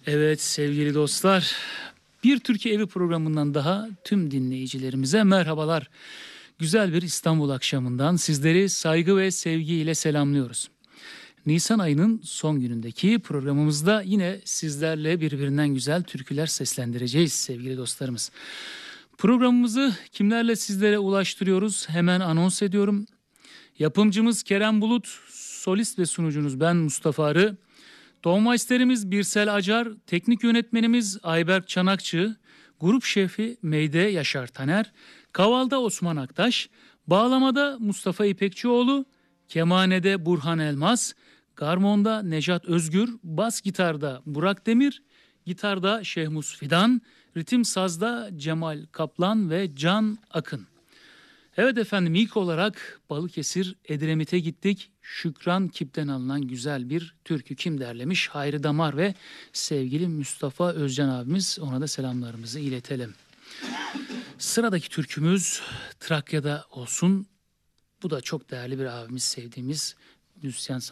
Evet sevgili dostlar, bir Türkiye Evi programından daha tüm dinleyicilerimize merhabalar. Güzel bir İstanbul akşamından sizleri saygı ve sevgiyle selamlıyoruz. Nisan ayının son günündeki programımızda yine sizlerle birbirinden güzel türküler seslendireceğiz sevgili dostlarımız. Programımızı kimlerle sizlere ulaştırıyoruz? Hemen anons ediyorum. Yapımcımız Kerem Bulut, solist ve sunucunuz ben Mustafa Arı. Tonmeisterimiz Birsel Acar, teknik yönetmenimiz Ayberk Çanakçı, grup şefi Meyde Yaşar Taner, Kaval'da Osman Aktaş, bağlamada Mustafa İpekçioğlu, kemanede Burhan Elmas, garmonda Nejat Özgür, bas gitarda Burak Demir, gitarda Şehmus Fidan, ritim sazda Cemal Kaplan ve Can Akın. Evet efendim, ilk olarak Balıkesir Edremit'e gittik. Şükran Kip'ten alınan güzel bir türkü kim derlemiş? Hayri Damar ve sevgili Mustafa Özcan abimiz, ona da selamlarımızı iletelim. Sıradaki türkümüz Trakya'da olsun. Bu da çok değerli bir abimiz, sevdiğimiz müzisyen